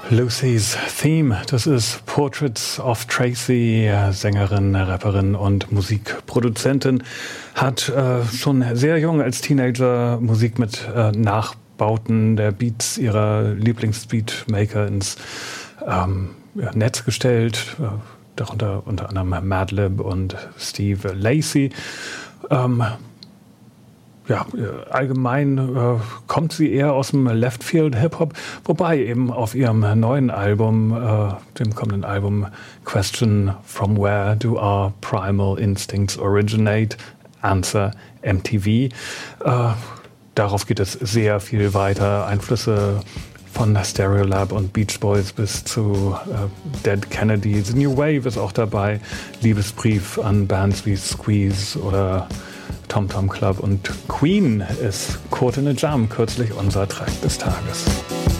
Lucy's Theme, das ist Portraits of Tracy, Sängerin, Rapperin und Musikproduzentin, hat schon sehr jung als Teenager Musik mit Nachbauten der Beats ihrer Lieblingsbeatmaker ins Netz gestellt, darunter unter anderem Madlib und Steve Lacy. Allgemein kommt sie eher aus dem Left-Field-Hip-Hop, wobei eben auf ihrem neuen Album, dem kommenden Album Question From Where Do Our Primal Instincts Originate? Answer MTV. Darauf geht es sehr viel weiter. Einflüsse von Stereolab und Beach Boys bis zu Dead Kennedy. The New Wave ist auch dabei. Liebesbrief an Bands wie Squeeze oder Tom Tom Club und Queen ist Caught in a Jam, kürzlich unser Track des Tages.